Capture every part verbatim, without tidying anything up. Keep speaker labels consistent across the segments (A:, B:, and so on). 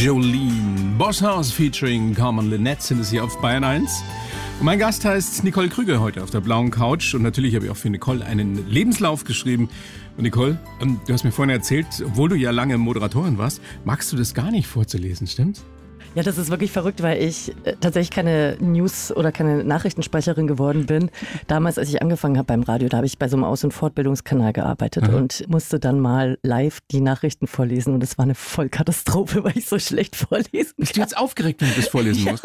A: Jolene. Boss House featuring Carmen Linette sind es hier auf Bayern eins. Und mein Gast heißt Nicole Krüger heute auf der blauen Couch. Und natürlich habe ich auch für Nicole einen Lebenslauf geschrieben. Und Nicole, du hast mir vorhin erzählt, obwohl du ja lange Moderatorin warst, magst du das gar nicht vorzulesen, stimmt's?
B: Ja, das ist wirklich verrückt, weil ich äh, tatsächlich keine News- oder keine Nachrichtensprecherin geworden bin. Damals, als ich angefangen habe beim Radio, da habe ich bei so einem Aus- und Fortbildungskanal gearbeitet Aha. und musste dann mal live die Nachrichten vorlesen. Und es war eine Vollkatastrophe, weil ich so schlecht vorlesen kann.
A: Bist du jetzt aufgeregt, wenn du das vorlesen
B: ja.
A: musst?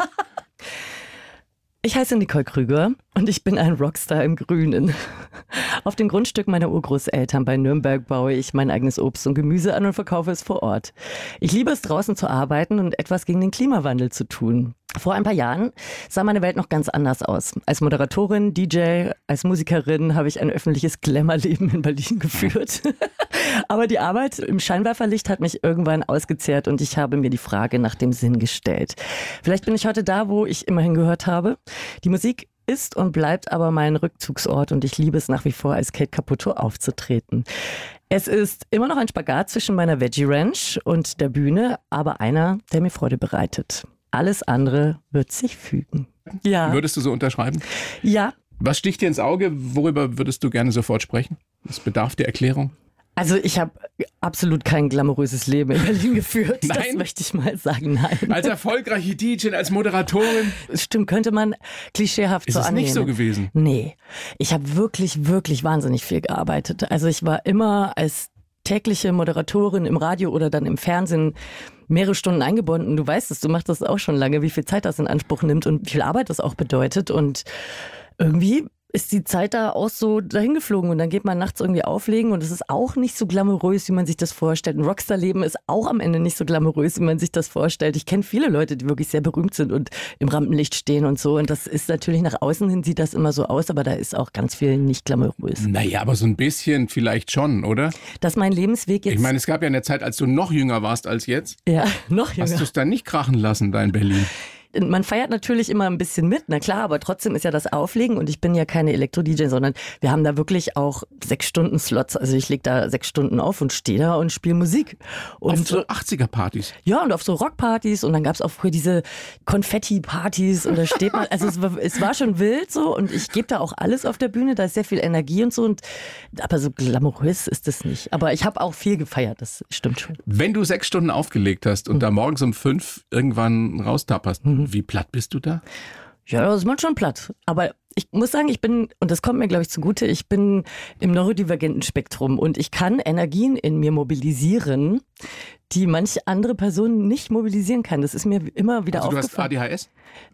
B: Ich heiße Nicole Krüger und ich bin ein Rockstar im Grünen. Auf dem Grundstück meiner Urgroßeltern bei Nürnberg baue ich mein eigenes Obst und Gemüse an und verkaufe es vor Ort. Ich liebe es, draußen zu arbeiten und etwas gegen den Klimawandel zu tun. Vor ein paar Jahren sah meine Welt noch ganz anders aus. Als Moderatorin, D J, als Musikerin habe ich ein öffentliches Glamour-Leben in Berlin geführt. Aber die Arbeit im Scheinwerferlicht hat mich irgendwann ausgezehrt und ich habe mir die Frage nach dem Sinn gestellt. Vielleicht bin ich heute da, wo ich immerhin gehört habe. Die Musik ist und bleibt aber mein Rückzugsort und ich liebe es nach wie vor, als Kate Caputo aufzutreten. Es ist immer noch ein Spagat zwischen meiner Veggie Ranch und der Bühne, aber einer, der mir Freude bereitet. Alles andere wird sich fügen. Ja.
A: Würdest du so unterschreiben?
B: Ja.
A: Was sticht dir ins Auge? Worüber würdest du gerne sofort sprechen? Es bedarf der Erklärung.
B: Also ich habe absolut kein glamouröses Leben in Berlin geführt.
A: Nein?
B: Das möchte ich mal sagen. Nein.
A: Als erfolgreiche D J, als Moderatorin.
B: Stimmt, könnte man klischeehaft
A: ist
B: so
A: es
B: annehmen.
A: Nicht so gewesen?
B: Nee. Ich habe wirklich, wirklich wahnsinnig viel gearbeitet. Also ich war immer als tägliche Moderatorin im Radio oder dann im Fernsehen mehrere Stunden eingebunden. Du weißt es, du machst das auch schon lange, wie viel Zeit das in Anspruch nimmt und wie viel Arbeit das auch bedeutet. Und irgendwie ist die Zeit da auch so dahin geflogen und dann geht man nachts irgendwie auflegen und es ist auch nicht so glamourös, wie man sich das vorstellt. Ein Rockstar-Leben ist auch am Ende nicht so glamourös, wie man sich das vorstellt. Ich kenne viele Leute, die wirklich sehr berühmt sind und im Rampenlicht stehen und so und das ist natürlich nach außen hin sieht das immer so aus, aber da ist auch ganz viel nicht glamourös.
A: Naja, aber so ein bisschen vielleicht schon, oder?
B: Dass mein Lebensweg jetzt...
A: Ich meine, es gab ja eine Zeit, als du noch jünger warst als jetzt.
B: Ja, noch jünger.
A: Hast du es dann nicht krachen lassen da in Berlin?
B: Man feiert natürlich immer ein bisschen mit, na klar, aber trotzdem ist ja das Auflegen und ich bin ja keine Elektro-D J, sondern wir haben da wirklich auch sechs Stunden Slots, also ich lege da sechs Stunden auf und stehe da und spiele Musik. Und
A: auf so achtziger-Partys?
B: Ja, und auf so Rockpartys und dann gab es auch früher diese Konfetti-Partys und da steht man, also es war, es war schon wild so und ich gebe da auch alles auf der Bühne, da ist sehr viel Energie und so, und aber so glamourös ist das nicht. Aber ich habe auch viel gefeiert, das stimmt schon.
A: Wenn du sechs Stunden aufgelegt hast und mhm. da morgens um fünf irgendwann raustapperst, mhm. wie platt bist du da?
B: Ja, das ist man schon platt. Aber ich muss sagen, ich bin, und das kommt mir, glaube ich, zugute, ich bin im neurodivergenten Spektrum und ich kann Energien in mir mobilisieren, die manche andere Person nicht mobilisieren kann. Das ist mir immer wieder
A: also
B: aufgefallen.
A: Du hast A D H S?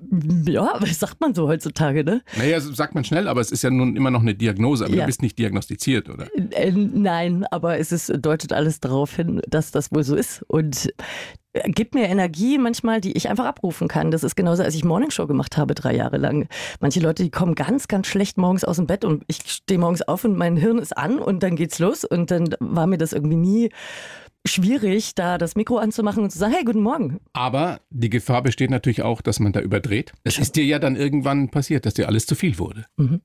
B: Ja, das sagt man so heutzutage, ne?
A: Naja, sagt man schnell, aber es ist ja nun immer noch eine Diagnose, aber
B: ja.
A: du bist nicht diagnostiziert, oder?
B: Äh, nein, aber es ist, deutet alles darauf hin, dass das wohl so ist. Und gibt mir Energie manchmal, die ich einfach abrufen kann. Das ist genauso, als ich Morningshow gemacht habe, drei Jahre lang. Manche Leute, die kommen ganz, ganz schlecht morgens aus dem Bett und ich stehe morgens auf und mein Hirn ist an und dann geht's los. Und dann war mir das irgendwie nie schwierig, da das Mikro anzumachen und zu sagen, hey, guten Morgen.
A: Aber die Gefahr besteht natürlich auch, dass man da überdreht. Es ist dir ja dann irgendwann passiert, dass dir alles zu viel wurde.
B: Mhm.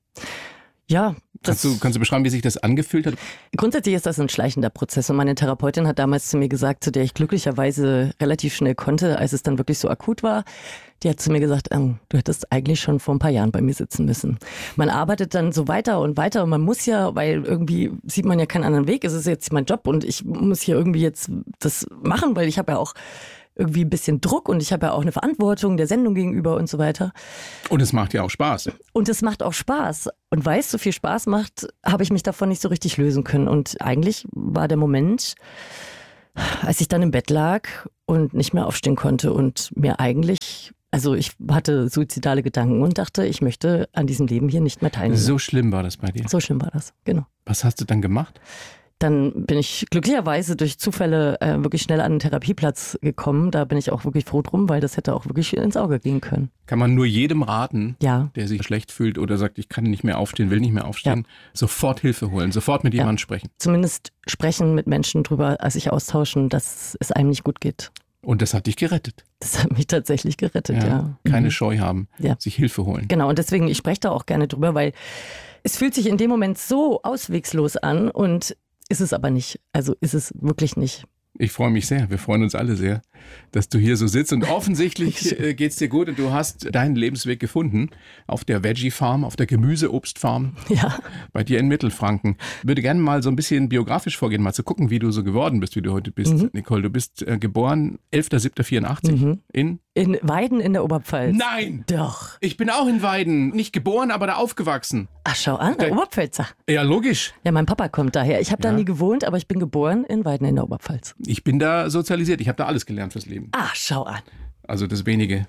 B: Ja.
A: Kannst du, kannst du beschreiben, wie sich das angefühlt hat?
B: Grundsätzlich ist das ein schleichender Prozess und meine Therapeutin hat damals zu mir gesagt, zu der ich glücklicherweise relativ schnell konnte, als es dann wirklich so akut war, die hat zu mir gesagt, ähm, du hättest eigentlich schon vor ein paar Jahren bei mir sitzen müssen. Man arbeitet dann so weiter und weiter und man muss ja, weil irgendwie sieht man ja keinen anderen Weg, es ist jetzt mein Job und ich muss hier irgendwie jetzt das machen, weil ich habe ja auch irgendwie ein bisschen Druck und ich habe ja auch eine Verantwortung der Sendung gegenüber und so weiter.
A: Und es macht ja auch Spaß.
B: Und es macht auch Spaß. Und weil es so viel Spaß macht, habe ich mich davon nicht so richtig lösen können. Und eigentlich war der Moment, als ich dann im Bett lag und nicht mehr aufstehen konnte und mir eigentlich, also ich hatte suizidale Gedanken und dachte, ich möchte an diesem Leben hier nicht mehr teilnehmen.
A: So schlimm war das bei dir?
B: So schlimm war das, genau.
A: Was hast du dann gemacht?
B: Dann bin ich glücklicherweise durch Zufälle äh, wirklich schnell an einen Therapieplatz gekommen. Da bin ich auch wirklich froh drum, weil das hätte auch wirklich ins Auge gehen können.
A: Kann man nur jedem raten,
B: ja.
A: der sich schlecht fühlt oder sagt, ich kann nicht mehr aufstehen, will nicht mehr aufstehen, ja. sofort Hilfe holen, sofort mit jemandem ja. sprechen.
B: Zumindest sprechen mit Menschen drüber, als sich austauschen, dass es einem nicht gut geht.
A: Und das hat dich gerettet.
B: Das hat mich tatsächlich gerettet, ja.
A: ja. Keine
B: mhm.
A: Scheu haben, ja. sich Hilfe holen.
B: Genau, und deswegen, ich spreche da auch gerne drüber, weil es fühlt sich in dem Moment so auswegslos an und ist es aber nicht. Also ist es wirklich nicht.
A: Ich freue mich sehr. Wir freuen uns alle sehr. dass du hier so sitzt. Und offensichtlich äh, geht es dir gut und du hast deinen Lebensweg gefunden auf der Veggie-Farm, auf der Gemüseobstfarm
B: Ja.
A: bei dir in Mittelfranken. Ich würde gerne mal so ein bisschen biografisch vorgehen, mal zu gucken, wie du so geworden bist, wie du heute bist, mhm. Nicole. Du bist äh, geboren elfter siebter vierundachtzig mhm. in...
B: In Weiden in der Oberpfalz.
A: Nein!
B: Doch.
A: Ich bin auch in Weiden. Nicht geboren, aber da aufgewachsen.
B: Ach, schau an, der Oberpfälzer.
A: Ja, logisch.
B: Ja, mein Papa kommt daher. Ich habe da
A: Ja.
B: nie gewohnt, aber ich bin geboren in Weiden in der Oberpfalz.
A: Ich bin da sozialisiert. Ich habe da alles gelernt fürs Leben.
B: Ach, schau an.
A: Also das Wenige.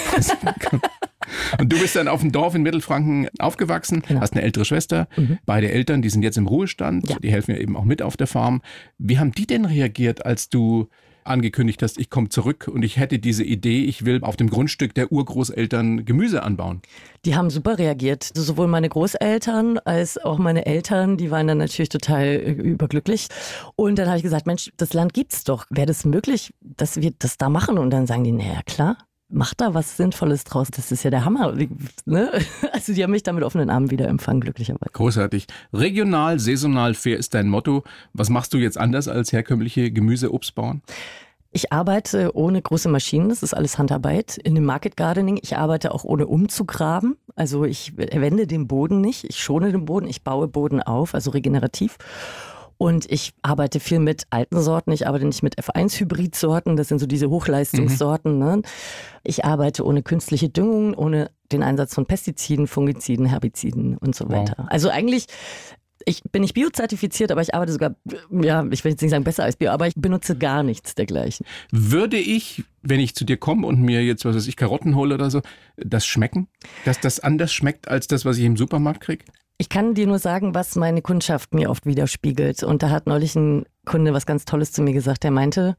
A: Und du bist dann auf dem Dorf in Mittelfranken aufgewachsen,
B: Genau.
A: hast eine ältere Schwester.
B: Mhm.
A: Beide Eltern, die sind jetzt im Ruhestand.
B: Ja.
A: Die helfen ja eben auch mit auf der Farm. Wie haben die denn reagiert, als du angekündigt hast, ich komme zurück und ich hätte diese Idee, ich will auf dem Grundstück der Urgroßeltern Gemüse anbauen?
B: Die haben super reagiert. Sowohl meine Großeltern als auch meine Eltern, die waren dann natürlich total äh, überglücklich. Und dann habe ich gesagt, Mensch, das Land gibt's doch. Wäre das möglich, dass wir das da machen? Und dann sagen die, naja, klar. Mach da was Sinnvolles draus, das ist ja der Hammer. Ne? Also die haben mich da mit offenen Armen wieder empfangen, glücklicherweise.
A: Großartig. Regional, saisonal, fair ist dein Motto. Was machst du jetzt anders als herkömmliche Gemüse-Obstbauern?
B: Ich arbeite ohne große Maschinen, das ist alles Handarbeit, in dem Market Gardening. Ich arbeite auch ohne umzugraben, also ich wende den Boden nicht, ich schone den Boden, ich baue Boden auf, also regenerativ. Und ich arbeite viel mit alten Sorten, ich arbeite nicht mit F eins Hybridsorten, das sind so diese Hochleistungssorten. Mhm. Ne? Ich arbeite ohne künstliche Düngung, ohne den Einsatz von Pestiziden, Fungiziden, Herbiziden und so weiter. Wow. Also eigentlich, ich bin nicht biozertifiziert, aber ich arbeite sogar, ja, ich will jetzt nicht sagen besser als Bio, aber ich benutze gar nichts dergleichen.
A: Würde ich, wenn ich zu dir komme und mir jetzt, was weiß ich, Karotten hole oder so, das schmecken? Dass das anders schmeckt als das, was ich im Supermarkt kriege?
B: Ich kann dir nur sagen, was meine Kundschaft mir oft widerspiegelt. Und da hat neulich ein Kunde was ganz Tolles zu mir gesagt. Der meinte,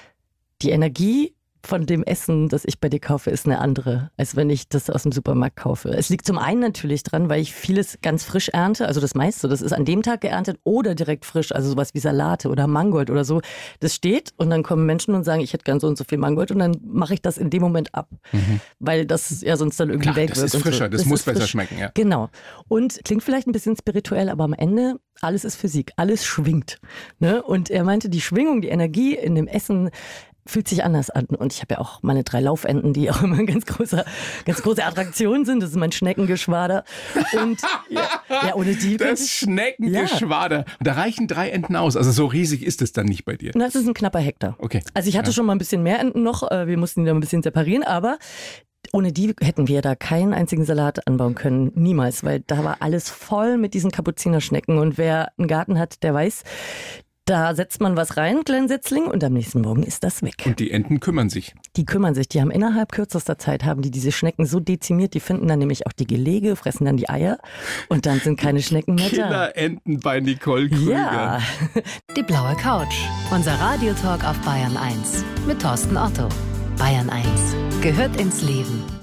B: die Energie von dem Essen, das ich bei dir kaufe, ist eine andere, als wenn ich das aus dem Supermarkt kaufe. Es liegt zum einen natürlich dran, weil ich vieles ganz frisch ernte, also das meiste, das ist an dem Tag geerntet oder direkt frisch, also sowas wie Salate oder Mangold oder so. Das steht und dann kommen Menschen und sagen, ich hätte gern so und so viel Mangold und dann mache ich das in dem Moment ab, mhm. weil das ja sonst dann irgendwie
A: Klar,
B: weg
A: das
B: wird.
A: ist frischer,
B: so.
A: das,
B: das
A: muss
B: ist
A: besser
B: frisch.
A: schmecken. Ja.
B: Genau. Und klingt vielleicht ein bisschen spirituell, aber am Ende, alles ist Physik, alles schwingt. Ne? Und er meinte, die Schwingung, die Energie in dem Essen fühlt sich anders an. Und ich habe ja auch meine drei Laufenten, die auch immer eine ganz große, ganz große Attraktion sind. Das ist mein Schneckengeschwader. Und ja, ja ohne die
A: das Schneckengeschwader. Ja. Und da reichen drei Enten aus. Also so riesig ist es dann nicht bei dir.
B: Na, es ist ein knapper Hektar.
A: Okay.
B: Also ich hatte ja. schon mal ein bisschen mehr Enten noch. Wir mussten die da ein bisschen separieren, aber ohne die hätten wir da keinen einzigen Salat anbauen können. Niemals, weil da war alles voll mit diesen Kapuzinerschnecken. Und wer einen Garten hat, der weiß, da setzt man was rein, kleinen Setzling, und am nächsten Morgen ist das weg.
A: Und die Enten kümmern sich.
B: Die kümmern sich. Die haben innerhalb kürzester Zeit, haben die diese Schnecken so dezimiert, die finden dann nämlich auch die Gelege, fressen dann die Eier und dann sind keine Schnecken mehr da.
A: Killerenten bei Nicole Krüger.
B: Ja.
C: Die blaue Couch. Unser Radiotalk auf Bayern eins. Mit Thorsten Otto. Bayern eins gehört ins Leben.